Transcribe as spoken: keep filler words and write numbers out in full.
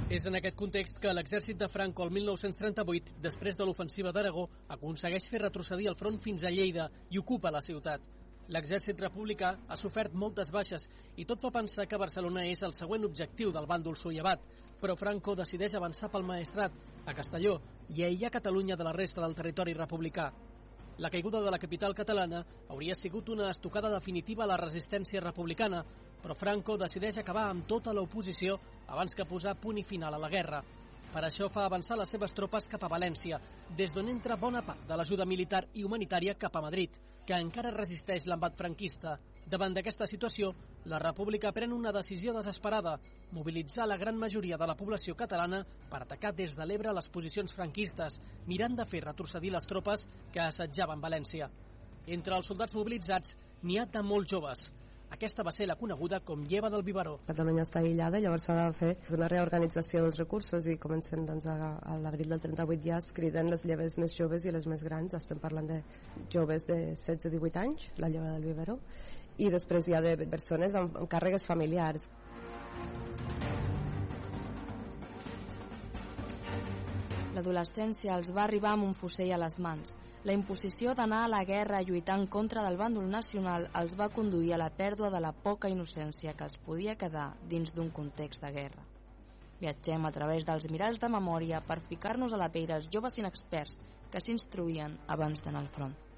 És en aquest context que l'exèrcit de Franco el mil nou-cents trenta-vuit, després de l'ofensiva d'Aragó, aconsegueix fer retrocedir el front fins a Lleida i ocupa la ciutat. L'exèrcit republicà ha sofert moltes baixes i tot fa pensar que Barcelona és el següent objectiu del bàndol sollevat, però Franco decideix avançar pel Maestrat, a Castelló, i aïllar Catalunya de la resta del territori republicà. La caiguda de la capital catalana hauria sigut una estocada definitiva a la resistència republicana, però Franco decideix acabar amb tota l'oposició abans que posar punt i final a la guerra. Per això fa avançar les seves tropes cap a València, des d'on entra bona part de l'ajuda militar i humanitària cap a Madrid, que encara resisteix l'embat franquista. Davant d'aquesta situació, la República pren una decisió desesperada, mobilitzar la gran majoria de la població catalana per atacar des de l'Ebre les posicions franquistes, mirant de fer retrocedir les tropes que assetjaven València. Entre els soldats mobilitzats n'hi ha de molt joves. Aquesta va ser la coneguda com lleva del biberó. Catalunya està aïllada, llavors s'ha de fer una reorganització dels recursos i comencen doncs, a, a l'abril del trenta-vuit ja es criden les lleves més joves i les més grans. Estem parlant de joves de setze a divuit anys, la lleva del biberó, i després hi ha de persones amb, amb càrregues familiars. L'adolescència els va arribar amb un fusell a les mans. La imposició d'anar a la guerra a lluitar en contra del bàndol nacional els va conduir a la pèrdua de la poca innocència que els podia quedar dins d'un context de guerra. Viatgem a través dels miralls de memòria per ficar-nos a la pell dels joves inexperts que s'instruïen abans d'anar al front.